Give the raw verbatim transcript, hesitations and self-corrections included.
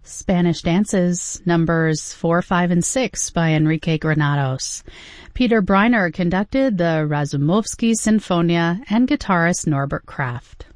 Spanish Dances, numbers four, five, and six by Enrique Granados. Peter Breiner conducted the Razumovsky Sinfonia and guitarist Norbert Kraft.